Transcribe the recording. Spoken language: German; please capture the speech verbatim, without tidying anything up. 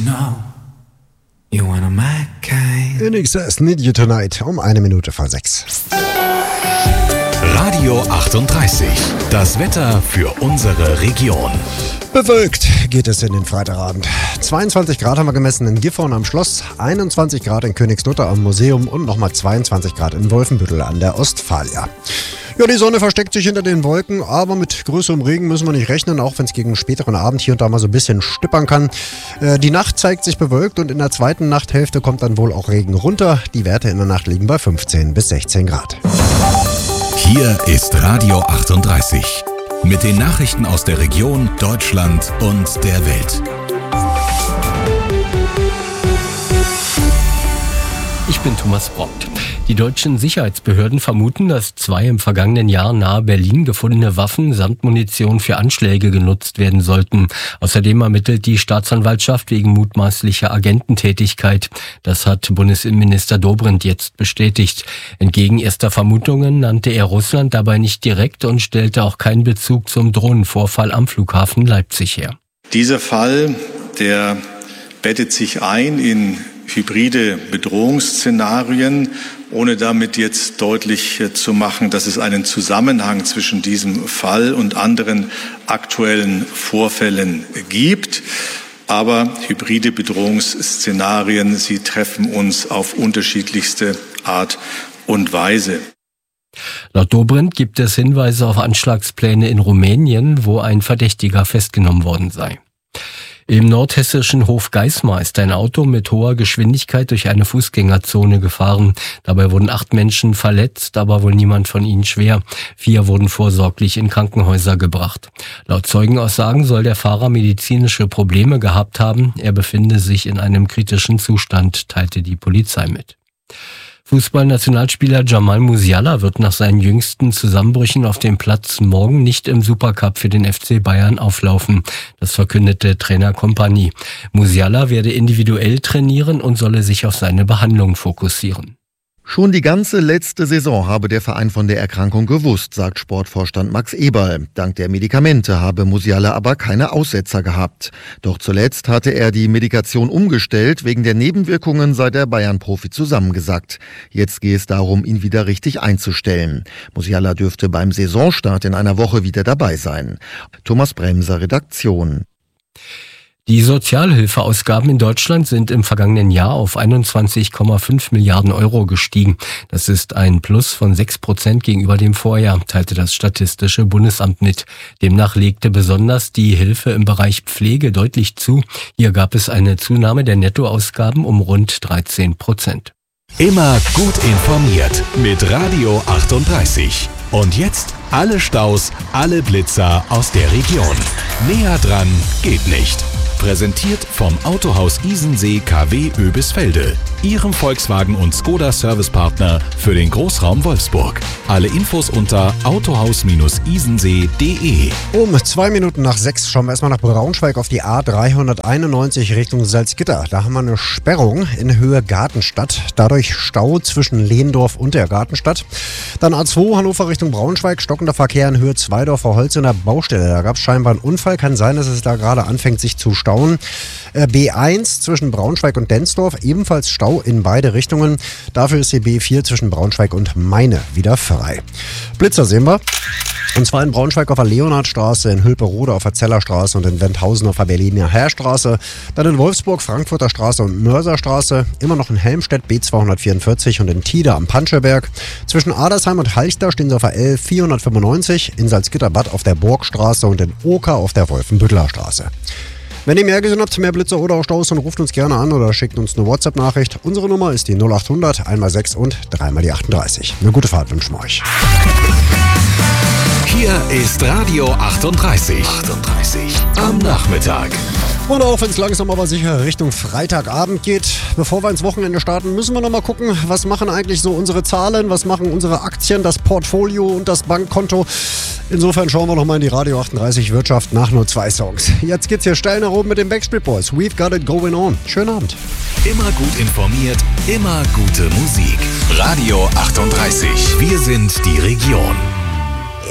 know you wanna my kind. In Excess, Need You Tonight, um eine Minute vor sechs. Radio achtunddreißig, das Wetter für unsere Region. Bewölkt geht es in den Freitagabend. zweiundzwanzig Grad haben wir gemessen in Gifhorn am Schloss, einundzwanzig Grad in Königslutter am Museum und nochmal zweiundzwanzig Grad in Wolfenbüttel an der Ostfalia. Ja, die Sonne versteckt sich hinter den Wolken, aber mit größerem Regen müssen wir nicht rechnen, auch wenn es gegen späteren Abend hier und da mal so ein bisschen stippern kann. Äh, die Nacht zeigt sich bewölkt und in der zweiten Nachthälfte kommt dann wohl auch Regen runter. Die Werte in der Nacht liegen bei fünfzehn bis sechzehn Grad. Hier ist Radio achtunddreißig mit den Nachrichten aus der Region, Deutschland und der Welt. Ich bin Thomas Brockt. Die deutschen Sicherheitsbehörden vermuten, dass zwei im vergangenen Jahr nahe Berlin gefundene Waffen samt Munition für Anschläge genutzt werden sollten. Außerdem ermittelt die Staatsanwaltschaft wegen mutmaßlicher Agententätigkeit. Das hat Bundesinnenminister Dobrindt jetzt bestätigt. Entgegen erster Vermutungen nannte er Russland dabei nicht direkt und stellte auch keinen Bezug zum Drohnenvorfall am Flughafen Leipzig her. Dieser Fall, der bettet sich ein in hybride Bedrohungsszenarien, ohne damit jetzt deutlich zu machen, dass es einen Zusammenhang zwischen diesem Fall und anderen aktuellen Vorfällen gibt. Aber hybride Bedrohungsszenarien, sie treffen uns auf unterschiedlichste Art und Weise. Laut Dobrindt gibt es Hinweise auf Anschlagspläne in Rumänien, wo ein Verdächtiger festgenommen worden sei. Im nordhessischen Hofgeismar ist ein Auto mit hoher Geschwindigkeit durch eine Fußgängerzone gefahren. Dabei wurden acht Menschen verletzt, aber wohl niemand von ihnen schwer. Vier wurden vorsorglich in Krankenhäuser gebracht. Laut Zeugenaussagen soll der Fahrer medizinische Probleme gehabt haben. Er befinde sich in einem kritischen Zustand, teilte die Polizei mit. Fußballnationalspieler Jamal Musiala wird nach seinen jüngsten Zusammenbrüchen auf dem Platz morgen nicht im Supercup für den F C Bayern auflaufen. Das verkündete Trainer Kompany. Musiala werde individuell trainieren und solle sich auf seine Behandlung fokussieren. Schon die ganze letzte Saison habe der Verein von der Erkrankung gewusst, sagt Sportvorstand Max Eberl. Dank der Medikamente habe Musiala aber keine Aussetzer gehabt. Doch zuletzt hatte er die Medikation umgestellt. Wegen der Nebenwirkungen sei der Bayern-Profi zusammengesackt. Jetzt gehe es darum, ihn wieder richtig einzustellen. Musiala dürfte beim Saisonstart in einer Woche wieder dabei sein. Thomas Bremser, Redaktion. Die Sozialhilfeausgaben in Deutschland sind im vergangenen Jahr auf einundzwanzig Komma fünf Milliarden Euro gestiegen. Das ist ein Plus von sechs Prozent gegenüber dem Vorjahr, teilte das Statistische Bundesamt mit. Demnach legte besonders die Hilfe im Bereich Pflege deutlich zu. Hier gab es eine Zunahme der Nettoausgaben um rund dreizehn Prozent. Immer gut informiert mit Radio achtunddreißig. Und jetzt alle Staus, alle Blitzer aus der Region. Näher dran geht nicht. Präsentiert vom Autohaus Isensee K W Oebisfelde, Ihrem Volkswagen- und Skoda-Servicepartner für den Großraum Wolfsburg. Alle Infos unter autohaus isensee punkt de. Um zwei Minuten nach sechs schauen wir erstmal nach Braunschweig auf die A dreihunderteinundneunzig Richtung Salzgitter. Da haben wir eine Sperrung in Höhe Gartenstadt. Dadurch Stau zwischen Lehndorf und der Gartenstadt. Dann A zwei Hannover Richtung Braunschweig, stockender Verkehr in Höhe Zweidorfer Holz in der Baustelle. Da gab es scheinbar einen Unfall. Kann sein, dass es da gerade anfängt, sich zu stauen. B eins zwischen Braunschweig und Densdorf, ebenfalls Stau in beide Richtungen. Dafür ist die B vier zwischen Braunschweig und Meine wieder frei. Blitzer sehen wir. Und zwar in Braunschweig auf der Leonhardstraße, in Hülperode auf der Zellerstraße und in Wendhausen auf der Berliner Heerstraße. Dann in Wolfsburg, Frankfurter Straße und Mörserstraße. Immer noch in Helmstedt B zweihundertvierundvierzig und in Tida am Panscheberg. Zwischen Adersheim und Halchter stehen sie auf der L vierhundertfünfundneunzig. In Salzgitterbad auf der Burgstraße und in Oker auf der Wolfenbütteler Straße. Wenn ihr mehr gesehen habt, mehr Blitzer oder auch Staus, dann ruft uns gerne an oder schickt uns eine WhatsApp-Nachricht. Unsere Nummer ist die null achthundert, einmal sechs und dreimal die achtunddreißig. Eine gute Fahrt wünschen wir euch. Hier ist Radio achtunddreißig. achtunddreißig am Nachmittag. Und auch wenn es langsam aber sicher Richtung Freitagabend geht, bevor wir ins Wochenende starten, müssen wir noch mal gucken, was machen eigentlich so unsere Zahlen, was machen unsere Aktien, das Portfolio und das Bankkonto. Insofern schauen wir noch mal in die Radio achtunddreißig Wirtschaft nach nur zwei Songs. Jetzt geht's hier steil nach oben mit den Backstreet Boys. We've got it going on. Schönen Abend. Immer gut informiert, immer gute Musik. Radio achtunddreißig. Wir sind die Region.